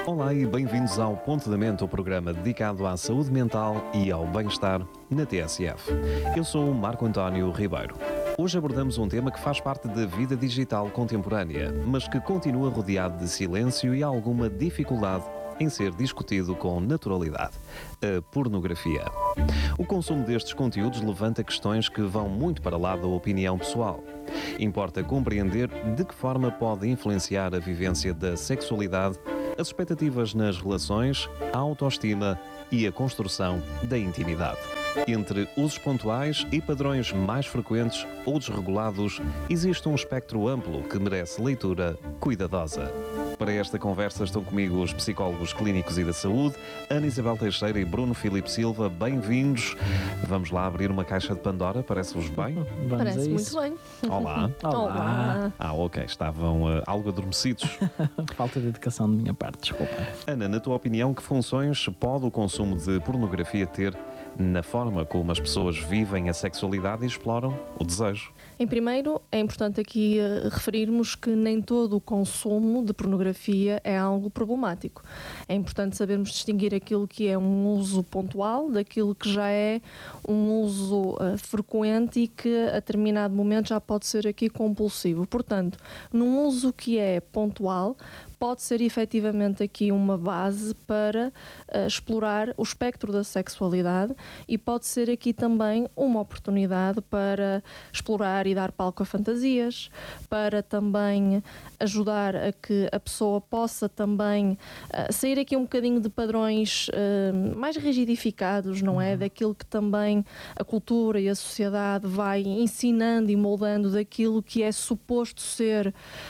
Olá e bem-vindos ao Ponto da Mente, o programa dedicado à saúde mental e ao bem-estar na TSF. Eu sou o Marco António Ribeiro. Hoje abordamos um tema que faz parte da vida digital contemporânea, mas que continua rodeado de silêncio e alguma dificuldade em ser discutido com naturalidade: a pornografia. O consumo destes conteúdos levanta questões que vão muito para lá da opinião pessoal. Importa compreender de que forma pode influenciar a vivência da sexualidade, as expectativas nas relações, a autoestima e a construção da intimidade. Entre usos pontuais e padrões mais frequentes ou desregulados, existe um espectro amplo que merece leitura cuidadosa. Para esta conversa estão comigo os psicólogos clínicos e da saúde, Ana Isabel Teixeira e Bruno Filipe Silva. Bem-vindos. Vamos lá abrir uma caixa de Pandora, parece-vos bem? Parece muito bem. Olá. Olá. Ok, estavam algo adormecidos. Falta de educação da minha parte, desculpa. Ana, na tua opinião, que funções pode o consumo de pornografia ter na forma como as pessoas vivem a sexualidade e exploram o desejo? Em primeiro, é importante aqui referirmos que nem todo o consumo de pornografia é algo problemático. É importante sabermos distinguir aquilo que é um uso pontual daquilo que já é um uso frequente e que a determinado momento já pode ser aqui compulsivo. Portanto, num uso que é pontual, pode ser efetivamente aqui uma base para explorar o espectro da sexualidade e pode ser aqui também uma oportunidade para explorar e dar palco a fantasias, para também ajudar a que a pessoa possa também sair aqui um bocadinho de padrões mais rigidificados, não é? Daquilo que também a cultura e a sociedade vai ensinando e moldando daquilo que é suposto ser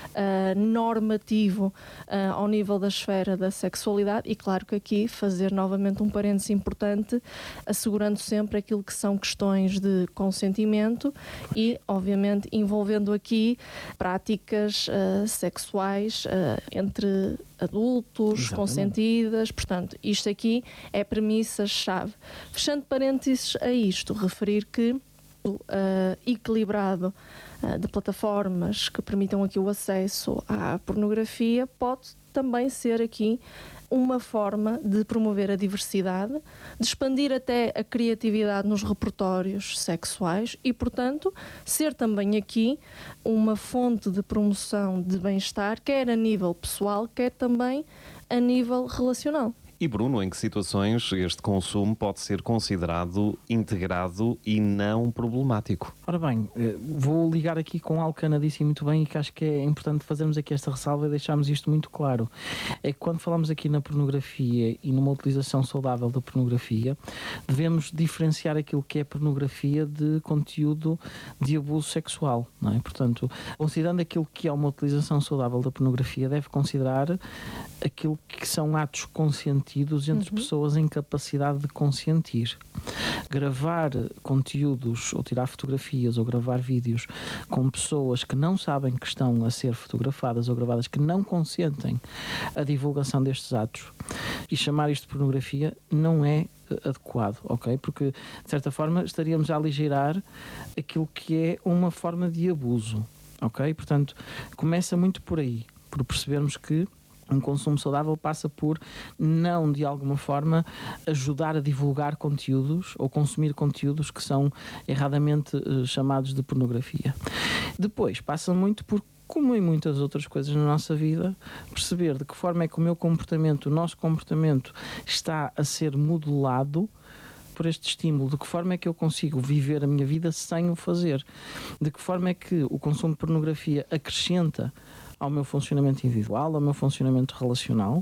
normativo ao nível da esfera da sexualidade. E claro que aqui fazer novamente um parênteses importante, assegurando sempre aquilo que são questões de consentimento e obviamente envolvendo aqui práticas sexuais entre adultos, Exatamente. Consentidas. Portanto, isto aqui é premissa-chave. Fechando parênteses a isto, referir que equilibrado de plataformas que permitam aqui o acesso à pornografia pode também ser aqui uma forma de promover a diversidade, de expandir até a criatividade nos repertórios sexuais e, portanto, ser também aqui uma fonte de promoção de bem-estar, quer a nível pessoal, quer também a nível relacional. E Bruno, em que situações este consumo pode ser considerado integrado e não problemático? Ora bem, vou ligar aqui com algo que a Ana disse muito bem e que acho que é importante fazermos aqui esta ressalva e deixarmos isto muito claro. É que quando falamos aqui na pornografia e numa utilização saudável da pornografia, devemos diferenciar aquilo que é pornografia de conteúdo de abuso sexual, não é? Portanto, considerando aquilo que é uma utilização saudável da pornografia, deve considerar aquilo que são atos conscientes entre pessoas em capacidade de consentir. Gravar conteúdos ou tirar fotografias ou gravar vídeos com pessoas que não sabem que estão a ser fotografadas ou gravadas, que não consentem a divulgação destes atos, e chamar isto de pornografia não é adequado, ok? Porque, de certa forma, estaríamos a aligeirar aquilo que é uma forma de abuso, ok? Portanto, começa muito por aí, por percebermos que um consumo saudável passa por não, de alguma forma, ajudar a divulgar conteúdos ou consumir conteúdos que são erradamente chamados de pornografia. Depois, passa muito por, como em muitas outras coisas na nossa vida, perceber de que forma é que o meu comportamento, o nosso comportamento, está a ser modelado por este estímulo, de que forma é que eu consigo viver a minha vida sem o fazer, de que forma é que o consumo de pornografia acrescenta ao meu funcionamento individual, ao meu funcionamento relacional,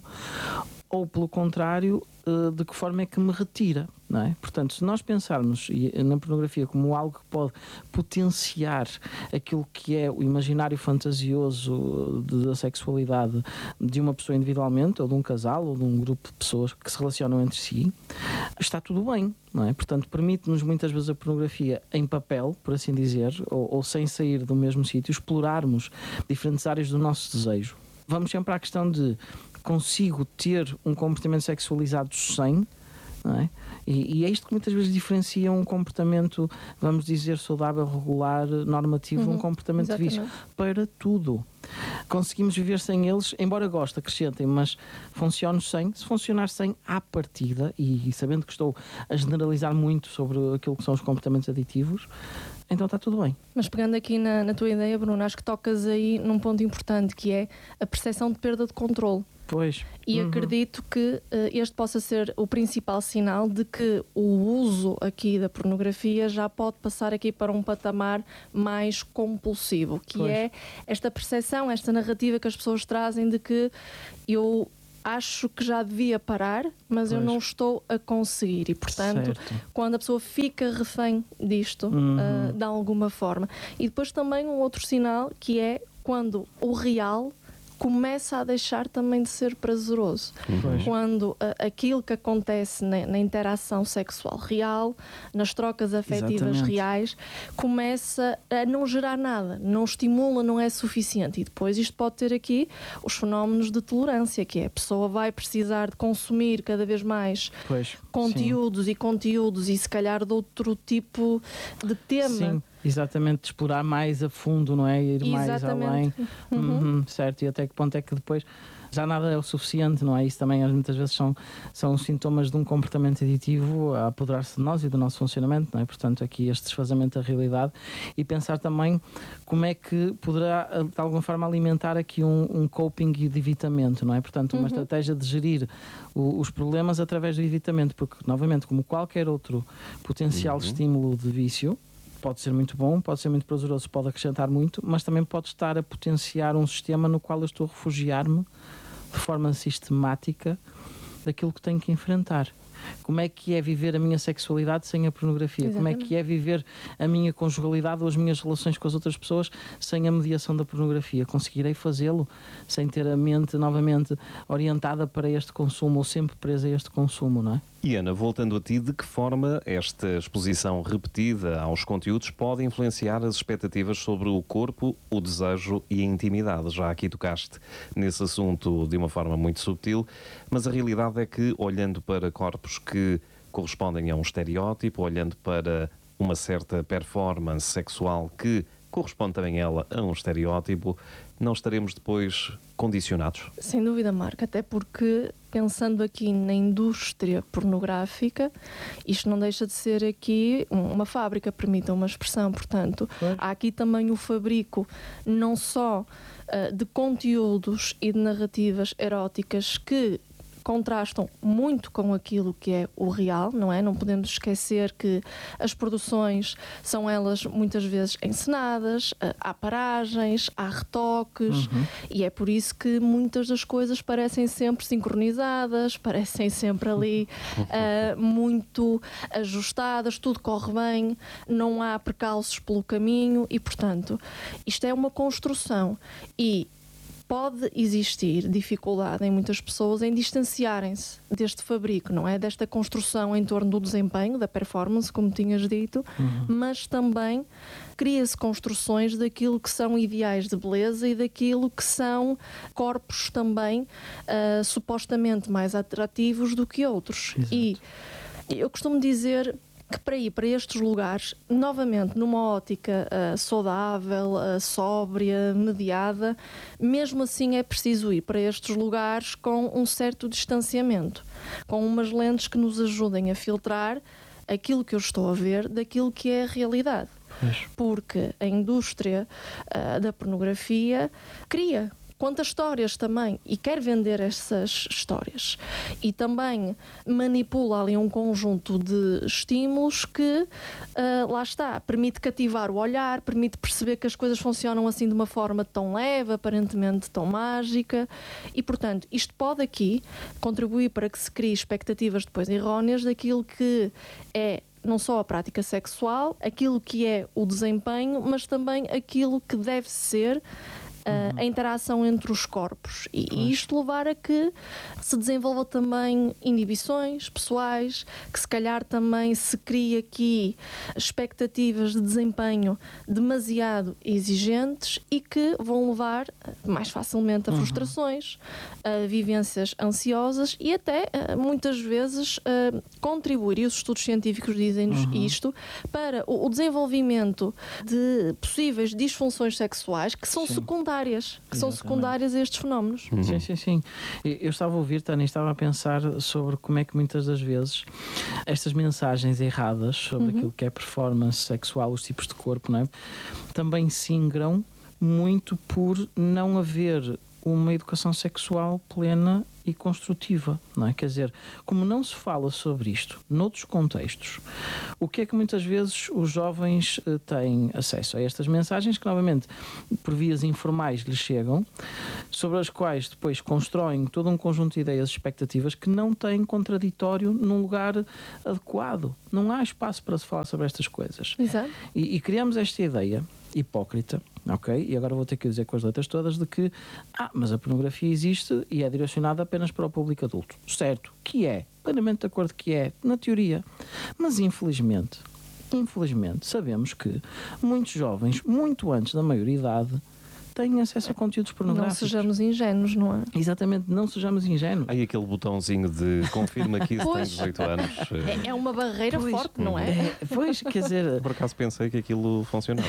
ou pelo contrário, de que forma é que me retira, não é? Portanto, se nós pensarmos na pornografia como algo que pode potenciar aquilo que é o imaginário fantasioso da sexualidade de uma pessoa individualmente, ou de um casal, ou de um grupo de pessoas que se relacionam entre si, está tudo bem, não é? Portanto, permite-nos muitas vezes a pornografia em papel, por assim dizer, ou sem sair do mesmo sítio, explorarmos diferentes áreas do nosso desejo. Vamos sempre à questão de: consigo ter um comportamento sexualizado sem, não é? E é isto que muitas vezes diferencia um comportamento, vamos dizer, saudável, regular, normativo, um comportamento de vício, para tudo. conseguimos viver sem eles, embora goste, acrescentem, mas funcione sem. Se funcionar sem, à partida, e sabendo que estou a generalizar muito sobre aquilo que são os comportamentos aditivos, então está tudo bem. Mas pegando aqui na tua ideia, Bruno, acho que tocas aí num ponto importante, que é a percepção de perda de controle. Pois. E acredito que este possa ser o principal sinal de que o uso aqui da pornografia já pode passar aqui para um patamar mais compulsivo, que é esta percepção, esta narrativa que as pessoas trazem de que eu acho que já devia parar, mas eu não estou a conseguir. E, portanto, quando a pessoa fica refém disto, de alguma forma. E depois também um outro sinal, que é quando o real começa a deixar também de ser prazeroso. Quando aquilo que acontece na interação sexual real, nas trocas afetivas reais, começa a não gerar nada, não estimula, não é suficiente. E depois isto pode ter aqui os fenómenos de tolerância, que é a pessoa vai precisar de consumir cada vez mais conteúdos e se calhar de outro tipo de tema. Sim. Exatamente, de explorar mais a fundo, não é? Ir mais além. Certo, e até que ponto é que depois já nada é o suficiente, não é? Isso também muitas vezes são sintomas de um comportamento aditivo a apoderar-se de nós e do nosso funcionamento, não é? Portanto, aqui este desfazamento da realidade e pensar também como é que poderá, de alguma forma, alimentar aqui um coping de evitamento, não é? Portanto, uma estratégia de gerir os problemas através do evitamento, porque, novamente, como qualquer outro potencial estímulo de vício, pode ser muito bom, pode ser muito prazeroso, pode acrescentar muito, mas também pode estar a potenciar um sistema no qual eu estou a refugiar-me de forma sistemática daquilo que tenho que enfrentar. Como é que é viver a minha sexualidade sem a pornografia? Como é que é viver a minha conjugalidade ou as minhas relações com as outras pessoas sem a mediação da pornografia? Conseguirei fazê-lo sem ter a mente novamente orientada para este consumo ou sempre presa a este consumo, não é? E Ana, voltando a ti, de que forma esta exposição repetida aos conteúdos pode influenciar as expectativas sobre o corpo, o desejo e a intimidade? Já aqui tocaste nesse assunto de uma forma muito subtil, mas a realidade é que, olhando para corpos que correspondem a um estereótipo, olhando para uma certa performance sexual que corresponde também ela a um estereótipo, não estaremos depois condicionados? Sem dúvida, Marco, até porque pensando aqui na indústria pornográfica, isto não deixa de ser aqui uma fábrica, permita uma expressão, portanto, há aqui também o fabrico não só de conteúdos e de narrativas eróticas que contrastam muito com aquilo que é o real, não é? Não podemos esquecer que as produções são elas muitas vezes encenadas, há paragens, há retoques e é por isso que muitas das coisas parecem sempre sincronizadas, parecem sempre ali muito ajustadas, tudo corre bem, não há precalços pelo caminho e, portanto, isto é uma construção e pode existir dificuldade em muitas pessoas em distanciarem-se deste fabrico, não é? Desta construção em torno do desempenho, da performance, como tinhas dito, mas também cria-se construções daquilo que são ideais de beleza e daquilo que são corpos também supostamente mais atrativos do que outros. Exato. E eu costumo dizer que para ir para estes lugares, novamente numa ótica saudável, sóbria, mediada, mesmo assim é preciso ir para estes lugares com um certo distanciamento, com umas lentes que nos ajudem a filtrar aquilo que eu estou a ver daquilo que é a realidade. Porque a indústria da pornografia conta histórias também e quer vender essas histórias e também manipula ali um conjunto de estímulos que lá está, permite cativar o olhar, permite perceber que as coisas funcionam assim de uma forma tão leve, aparentemente tão mágica e portanto isto pode aqui contribuir para que se crie expectativas depois erróneas daquilo que é não só a prática sexual, aquilo que é o desempenho, mas também aquilo que deve ser a interação entre os corpos e isto levar a que se desenvolva também inibições pessoais, que se calhar também se cria aqui expectativas de desempenho demasiado exigentes e que vão levar mais facilmente a frustrações, a vivências ansiosas e até muitas vezes contribuir, e os estudos científicos dizem-nos isto, para o desenvolvimento de possíveis disfunções sexuais que são secundárias secundárias, que são secundárias a estes fenómenos. Sim. Eu estava a ouvir, Tânia, estava a pensar sobre como é que muitas das vezes estas mensagens erradas sobre aquilo que é performance sexual, os tipos de corpo, não é? Também se ingram muito por não haver uma educação sexual plena e construtiva, não é? Quer dizer, como não se fala sobre isto noutros contextos, o que é que muitas vezes os jovens têm acesso a estas mensagens que, novamente, por vias informais lhes chegam, sobre as quais depois constroem todo um conjunto de ideias e expectativas que não têm contraditório num lugar adequado. Não há espaço para se falar sobre estas coisas. Exato. E criamos esta ideia hipócrita, ok? E agora vou ter que dizer com as letras todas de que mas a pornografia existe e é direcionada apenas para o público adulto. Certo, que é, plenamente de acordo que é, na teoria. Mas infelizmente, sabemos que muitos jovens, muito antes da maioridade, têm acesso a conteúdos pornográficos. Não sejamos ingênuos, não é? Exatamente, não sejamos ingênuos. Aí aquele botãozinho de confirma que isso tem 18 anos. É uma barreira forte, não é? Pois, quer dizer... Por acaso pensei que aquilo funcionava.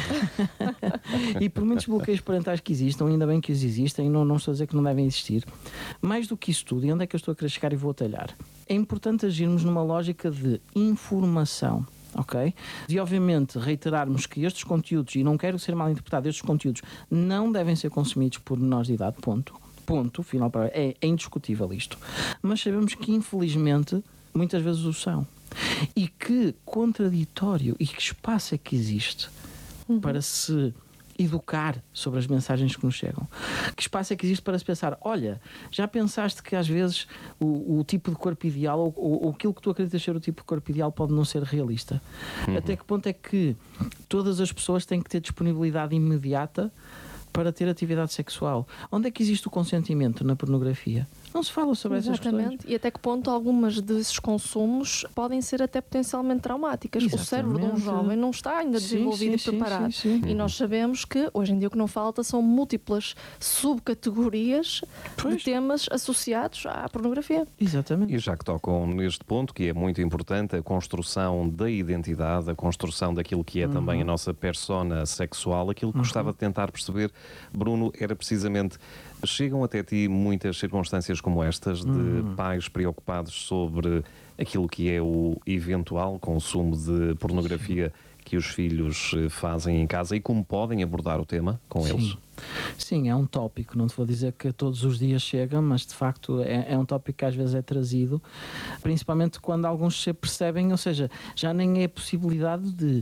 E por muitos bloqueios parentais que existam, ainda bem que os existem, não estou a dizer que não devem existir. Mais do que isso tudo, e onde é que eu estou a querer chegar e vou atalhar? É importante agirmos numa lógica de informação. Ok? E obviamente reiterarmos que estes conteúdos, e não quero ser mal interpretado, estes conteúdos não devem ser consumidos por menores de idade, ponto, final para é indiscutível isto. Mas sabemos que infelizmente muitas vezes o são. E que contraditório e que espaço é que existe para se educar sobre as mensagens que nos chegam? Que espaço é que existe para se pensar, olha, já pensaste que às vezes o tipo de corpo ideal ou aquilo que tu acreditas ser o tipo de corpo ideal pode não ser realista? Até que ponto é que todas as pessoas têm que ter disponibilidade imediata para ter atividade sexual? Onde é que existe o consentimento na pornografia? Não se fala sobre essas questões. Exatamente. E até que ponto algumas desses consumos podem ser até potencialmente traumáticas. Exatamente. O cérebro de um jovem não está ainda desenvolvido e preparado. Sim. E nós sabemos que hoje em dia o que não falta são múltiplas subcategorias de temas associados à pornografia. Exatamente. E já que tocam neste ponto, que é muito importante, a construção da identidade, a construção daquilo que é também a nossa persona sexual, aquilo que gostava de tentar perceber, Bruno, era precisamente... Chegam até ti muitas circunstâncias como estas de pais preocupados sobre aquilo que é o eventual consumo de pornografia que os filhos fazem em casa e como podem abordar o tema com eles? Sim, é um tópico, não te vou dizer que todos os dias chega, mas de facto é um tópico que às vezes é trazido, principalmente quando alguns se percebem, ou seja, já nem é a possibilidade de...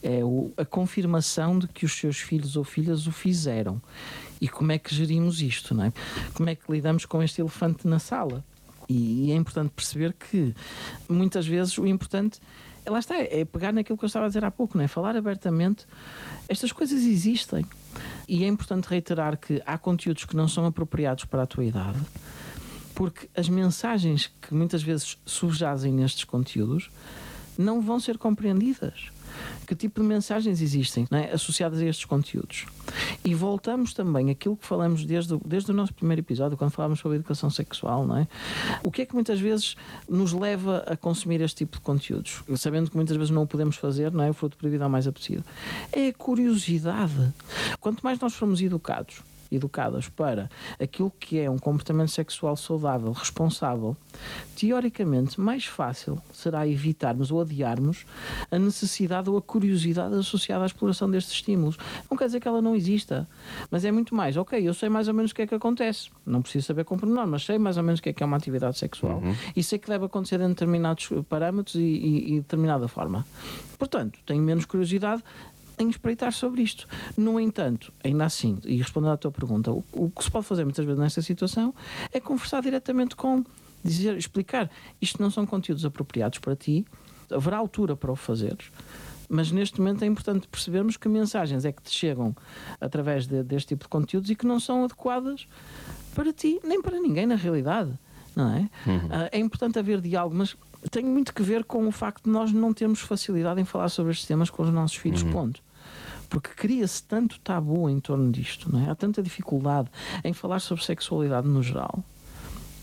a confirmação de que os seus filhos ou filhas o fizeram. E como é que gerimos isto, não é? Como é que lidamos com este elefante na sala? E é importante perceber que muitas vezes o importante lá está, é pegar naquilo que eu estava a dizer há pouco, não é? Falar abertamente. Estas coisas existem. E é importante reiterar que há conteúdos que não são apropriados para a tua idade, porque as mensagens que muitas vezes subjazem nestes conteúdos não vão ser compreendidas. Que tipo de mensagens existem, não é, associadas a estes conteúdos? E voltamos também àquilo que falamos desde o nosso primeiro episódio, quando falámos sobre a educação sexual, não é? O que é que muitas vezes nos leva a consumir este tipo de conteúdos? Sabendo que muitas vezes não o podemos fazer, não é? O fruto proibido ao mais apetecido. É a curiosidade. Quanto mais nós formos educadas para aquilo que é um comportamento sexual saudável, responsável, teoricamente mais fácil será evitarmos ou adiarmos a necessidade ou a curiosidade associada à exploração destes estímulos. Não quer dizer que ela não exista, mas é muito mais, ok, eu sei mais ou menos o que é que acontece, não preciso saber com pormenor, mas sei mais ou menos o que é uma atividade sexual e sei que deve acontecer em determinados parâmetros e determinada forma. Portanto, tenho menos curiosidade em espreitar sobre isto. No entanto, ainda assim, e respondendo à tua pergunta, o que se pode fazer muitas vezes nesta situação é conversar diretamente com, explicar, isto não são conteúdos apropriados para ti, haverá altura para o fazeres, mas neste momento é importante percebermos que mensagens é que te chegam através deste tipo de conteúdos e que não são adequadas para ti, nem para ninguém na realidade, não é? É importante haver diálogo, mas tem muito que ver com o facto de nós não termos facilidade em falar sobre estes temas com os nossos filhos, ponto. Porque cria-se tanto tabu em torno disto, não é? Há tanta dificuldade em falar sobre sexualidade no geral,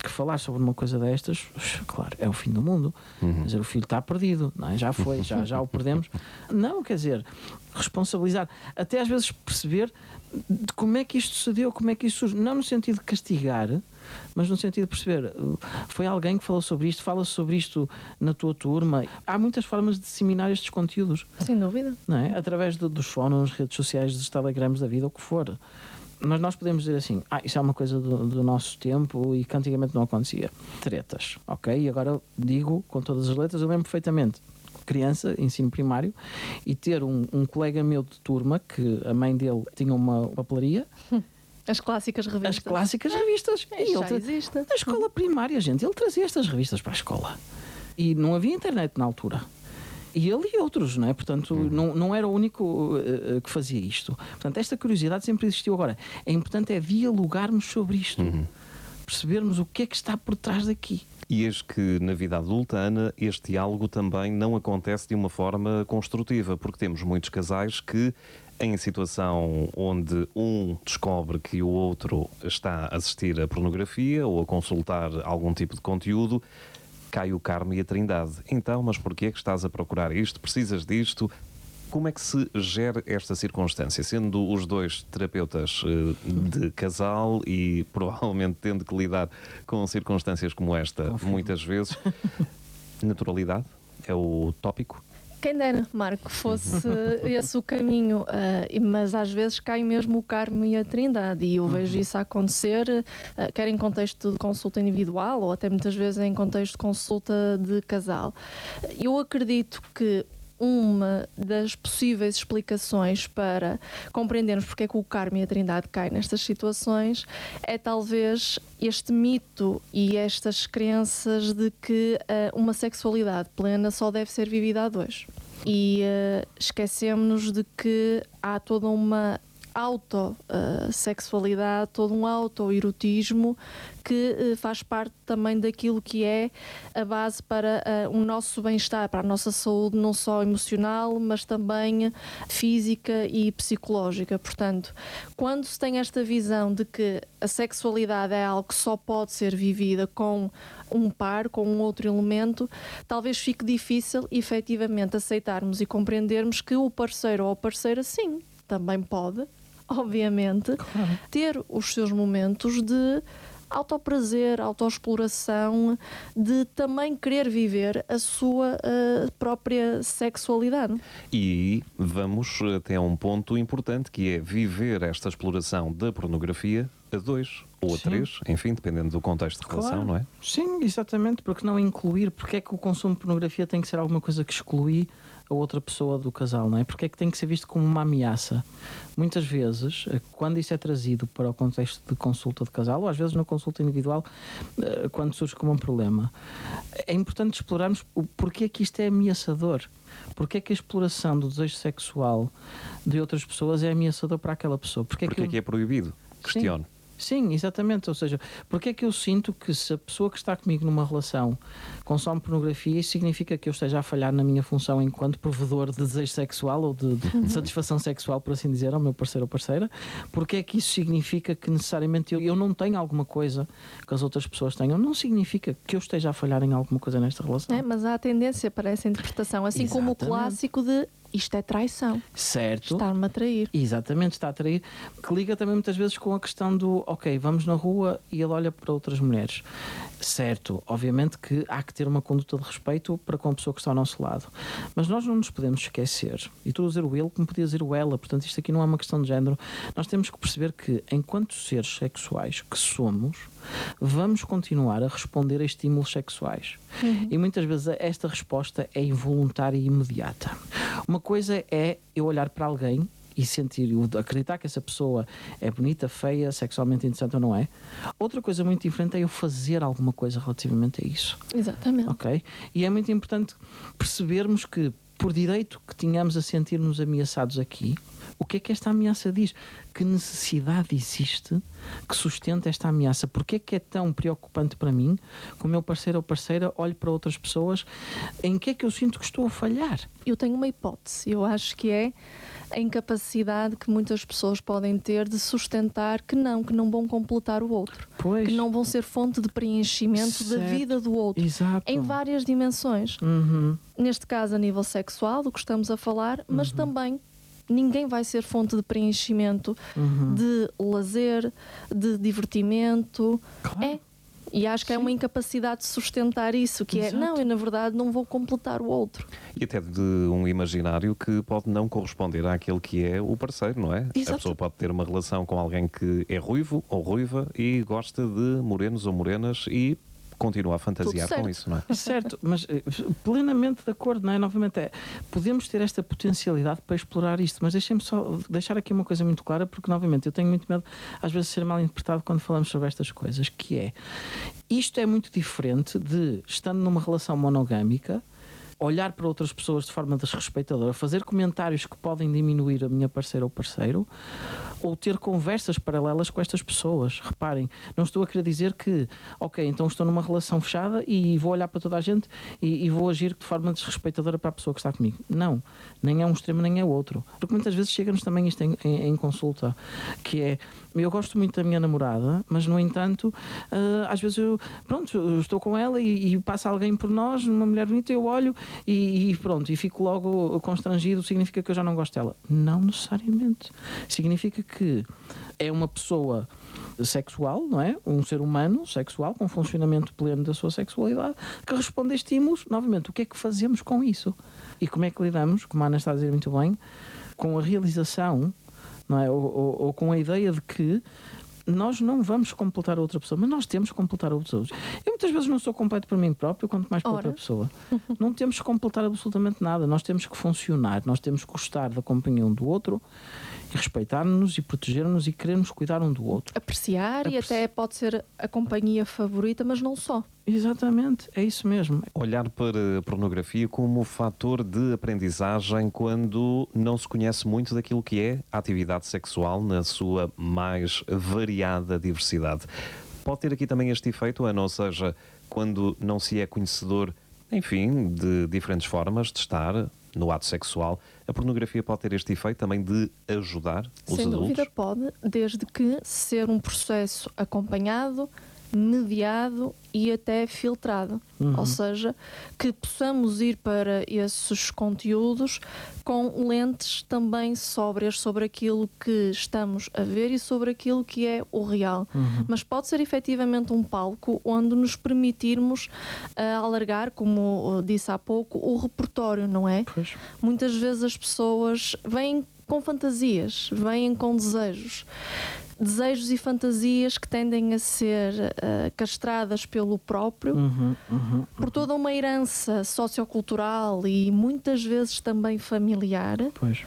que falar sobre uma coisa destas, claro, é o fim do mundo. Quer dizer, o filho está perdido, não é? Já foi, já o perdemos. Não, quer dizer, responsabilizar, até às vezes perceber de como é que isto se deu, como é que isto surge, não no sentido de castigar, mas no sentido de perceber, foi alguém que falou sobre isto, fala sobre isto na tua turma. Há muitas formas de disseminar estes conteúdos. Sem dúvida. Não é? Através dos fóruns, redes sociais, dos telegrams da vida, o que for. Mas nós podemos dizer assim, isso é uma coisa do nosso tempo e que antigamente não acontecia. Tretas, ok? E agora digo com todas as letras, eu lembro perfeitamente, criança, ensino primário, e ter um colega meu de turma, que a mãe dele tinha uma papelaria. As clássicas revistas. As clássicas revistas. Já existe. Na escola primária, gente, ele trazia estas revistas para a escola. E não havia internet na altura. E ele e outros, não é? Portanto, não era o único que fazia isto. Portanto, esta curiosidade sempre existiu. Agora, é importante dialogarmos sobre isto. Percebermos o que é que está por trás daqui. E eis que na vida adulta, Ana, este diálogo também não acontece de uma forma construtiva, porque temos muitos casais que, em situação onde um descobre que o outro está a assistir a pornografia ou a consultar algum tipo de conteúdo, cai o Carmo e a Trindade. Então, mas porquê é que estás a procurar isto? Precisas disto? Como é que se gera esta circunstância? Sendo os dois terapeutas de casal e provavelmente tendo que lidar com circunstâncias como esta, muitas vezes, naturalidade é o tópico? Quem dera, Marco, fosse esse o caminho, mas às vezes cai mesmo o Carmo e a Trindade, e eu vejo isso a acontecer, quer em contexto de consulta individual ou até muitas vezes em contexto de consulta de casal. Eu acredito que uma das possíveis explicações para compreendermos porque é que o Carmo e a Trindade caem nestas situações é talvez este mito e estas crenças de que uma sexualidade plena só deve ser vivida a dois. E esquecemos-nos de que há toda uma autossexualidade, todo um autoerotismo que faz parte também daquilo que é a base para o nosso bem-estar, para a nossa saúde, não só emocional, mas também física e psicológica. Portanto, quando se tem esta visão de que a sexualidade é algo que só pode ser vivida com um par, com um outro elemento, talvez fique difícil efetivamente aceitarmos e compreendermos que o parceiro ou a parceira, sim, também pode, obviamente, ter os seus momentos de autoprazer, autoexploração, de também querer viver a sua própria sexualidade. E vamos até um ponto importante, que é viver esta exploração da pornografia a dois ou a três, enfim, dependendo do contexto de relação, não é? Sim, exatamente, porque não incluir, porque é que o consumo de pornografia tem que ser alguma coisa que exclui a outra pessoa do casal, não é? Porque é que tem que ser visto como uma ameaça? Muitas vezes, quando isso é trazido para o contexto de consulta de casal, ou às vezes na consulta individual, quando surge como um problema, é importante explorarmos o porquê que isto é ameaçador. Porquê é que a exploração do desejo sexual de outras pessoas é ameaçador para aquela pessoa? Porquê que é proibido? Questiono. Sim, exatamente. Ou seja, porque é que eu sinto que se a pessoa que está comigo numa relação consome pornografia, isso significa que eu esteja a falhar na minha função enquanto provedor de desejo sexual ou de satisfação sexual, por assim dizer, ao meu parceiro ou parceira? Porque é que isso significa que necessariamente eu não tenho alguma coisa que as outras pessoas tenham? Não significa que eu esteja a falhar em alguma coisa nesta relação. Mas há a tendência para essa interpretação, assim como o clássico de isto é traição. Certo. Está-me a trair. Exatamente, está a trair. Que liga também muitas vezes com a questão do ok, vamos na rua e ele olha para outras mulheres. Certo, obviamente que há que ter uma conduta de respeito para com a pessoa que está ao nosso lado. Mas nós não nos podemos esquecer, e estou a dizer o ele como podia dizer o ela, portanto isto aqui não é uma questão de género. Nós temos que perceber que enquanto seres sexuais que somos, vamos continuar a responder a estímulos sexuais. E muitas vezes esta resposta é involuntária e imediata. Uma coisa é eu olhar para alguém e sentir, acreditar que essa pessoa é bonita, feia, sexualmente interessante ou não é. Outra coisa muito diferente é eu fazer alguma coisa relativamente a isso. Exatamente. Ok? E é muito importante percebermos que, por direito que tínhamos a sentir-nos ameaçados aqui, O que é que esta ameaça diz? Que necessidade existe que sustenta esta ameaça? Porque é que é tão preocupante para mim que o meu parceiro ou parceira olhe para outras pessoas? Em que é que eu sinto que estou a falhar? Eu tenho uma hipótese, eu acho que é a incapacidade que muitas pessoas podem ter de sustentar que não vão completar o outro. Pois. Que não vão ser fonte de preenchimento da Certo. vida do outro. Exato. Em várias dimensões. Neste caso a nível sexual, do que estamos a falar, mas também ninguém vai ser fonte de preenchimento, de lazer, de divertimento. Claro. E acho que é uma incapacidade de sustentar isso, que Exato. eu na verdade não vou completar o outro. E até de um imaginário que pode não corresponder àquele que é o parceiro, não é? Exato. A pessoa pode ter uma relação com alguém que é ruivo ou ruiva e gosta de morenos ou morenas e continua a fantasiar Tudo com certo. isso, não é? Certo, mas plenamente de acordo, não é? Novamente, podemos ter esta potencialidade para explorar isto, mas deixem-me só deixar aqui uma coisa muito clara, porque, novamente, eu tenho muito medo, às vezes, de ser mal interpretado quando falamos sobre estas coisas, que é, isto é muito diferente de, estando numa relação monogâmica, olhar para outras pessoas de forma desrespeitadora, fazer comentários que podem diminuir a minha parceira ou parceiro, ou ter conversas paralelas com estas pessoas. Reparem, não estou a querer dizer que, ok, então estou numa relação fechada e vou olhar para toda a gente e vou agir de forma desrespeitadora para a pessoa que está comigo. Não, nem é um extremo nem é outro. Porque muitas vezes chega-nos também isto em consulta, que é, eu gosto muito da minha namorada, mas no entanto, às vezes eu estou com ela e passa alguém por nós, uma mulher bonita, eu olho e pronto, e fico logo constrangido, significa que eu já não gosto dela. Não necessariamente. Significa que é uma pessoa sexual, não é? Um ser humano sexual com funcionamento pleno da sua sexualidade que responde a estímulos. Novamente, o que é que fazemos com isso? E como é que lidamos, como a Ana está a dizer muito bem, com a realização, não é? Ou com a ideia de que nós não vamos completar a outra pessoa, mas nós temos que completar a outros. Eu muitas vezes não sou completo para mim próprio, quanto mais para outra pessoa. Não temos que completar absolutamente nada, nós temos que funcionar, nós temos que gostar da companhia um do outro e respeitar-nos e proteger-nos e querermos cuidar um do outro. Apreciar e até pode ser a companhia favorita, mas não só. Exatamente, é isso mesmo. Olhar para a pornografia como fator de aprendizagem quando não se conhece muito daquilo que é a atividade sexual na sua mais variada diversidade. Pode ter aqui também este efeito, Ana, ou seja, quando não se é conhecedor, enfim, de diferentes formas de estar no ato sexual, a pornografia pode ter este efeito também de ajudar os Sem adultos? dúvida pode, desde que ser um processo acompanhado, mediado e até filtrado. Ou seja, que possamos ir para esses conteúdos com lentes também sóbrias sobre aquilo que estamos a ver e sobre aquilo que é o real. Mas pode ser efetivamente um palco onde nos permitirmos alargar, como disse há pouco, o repertório, não é? Pois. Muitas vezes as pessoas vêm com fantasias, vêm com desejos e fantasias que tendem a ser castradas pelo próprio, por toda uma herança sociocultural e muitas vezes também familiar,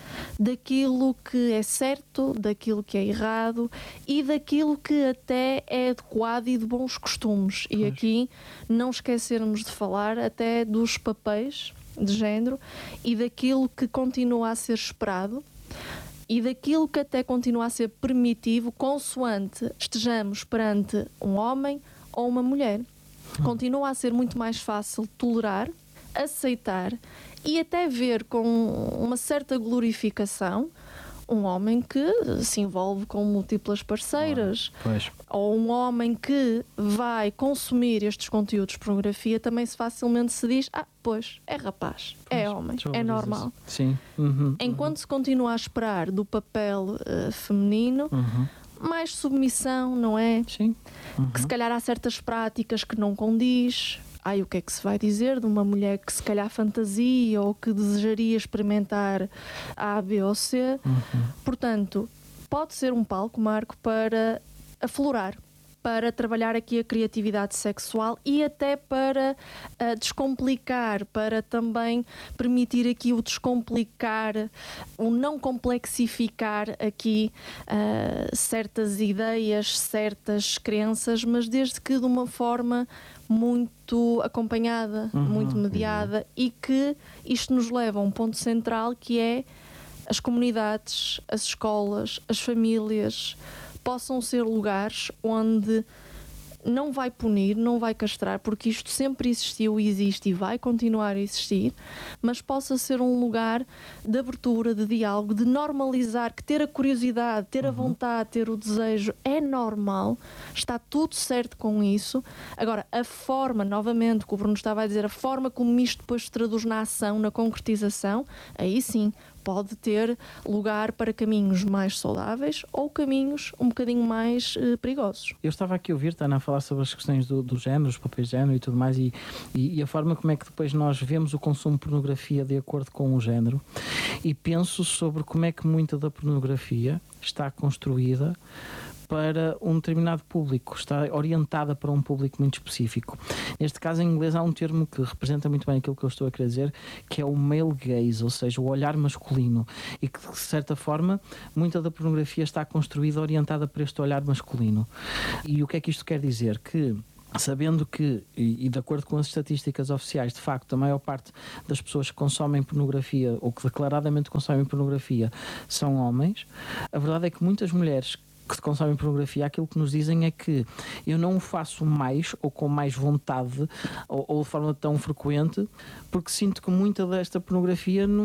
daquilo que é certo, daquilo que é errado e daquilo que até é adequado e de bons costumes. E aqui não esquecermos de falar até dos papéis de género e daquilo que continua a ser esperado e daquilo que até continua a ser permitivo consoante estejamos perante um homem ou uma mulher. Continua a ser muito mais fácil tolerar, aceitar e até ver com uma certa glorificação um homem que se envolve com múltiplas parceiras, ou um homem que vai consumir estes conteúdos de pornografia, também facilmente se diz, pois, é rapaz, é homem, é normal. Sim. Enquanto se continua a esperar do papel feminino, mais submissão, não é? Sim. Que se calhar há certas práticas que não condiz. O que é que se vai dizer de uma mulher que se calhar fantasia ou que desejaria experimentar A, B ou C? Portanto, pode ser um palco, Marco, para aflorar, para trabalhar aqui a criatividade sexual e até para descomplicar, para também permitir aqui o descomplicar, o não complexificar aqui certas ideias, certas crenças, mas desde que de uma forma muito acompanhada, muito mediada e que isto nos leva a um ponto central que é as comunidades, as escolas, as famílias possam ser lugares onde não vai punir, não vai castrar, porque isto sempre existiu e existe e vai continuar a existir, mas possa ser um lugar de abertura, de diálogo, de normalizar, que ter a curiosidade, ter a vontade, ter o desejo é normal, está tudo certo com isso. Agora, a forma, novamente, que o Bruno estava a dizer, a forma como isto depois se traduz na ação, na concretização, aí sim, pode ter lugar para caminhos mais saudáveis ou caminhos um bocadinho mais perigosos. Eu estava aqui a ouvir-te, Ana, a falar sobre as questões do género, os papéis de género e tudo mais, e a forma como é que depois nós vemos o consumo de pornografia de acordo com o género, e penso sobre como é que muita da pornografia está construída para um determinado público, está orientada para um público muito específico. Neste caso, em inglês, há um termo que representa muito bem aquilo que eu estou a querer dizer, que é o male gaze, ou seja, o olhar masculino, e que, de certa forma, muita da pornografia está construída orientada para este olhar masculino. E o que é que isto quer dizer? Que sabendo que, e de acordo com as estatísticas oficiais, de facto, a maior parte das pessoas que consomem pornografia, ou que declaradamente consomem pornografia, são homens, a verdade é que muitas mulheres que consomem pornografia, aquilo que nos dizem é que eu não o faço mais ou com mais vontade ou de forma tão frequente, porque sinto que muita desta pornografia não